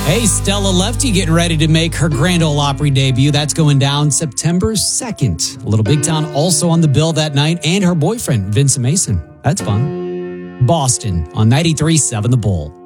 Hey, Stella Lefty getting ready to make her Grand Ole Opry debut. That's going down September 2nd. Little Big Town also on the bill that night, and her boyfriend, Vincent Mason. That's fun. Boston on 93.7 The Bull.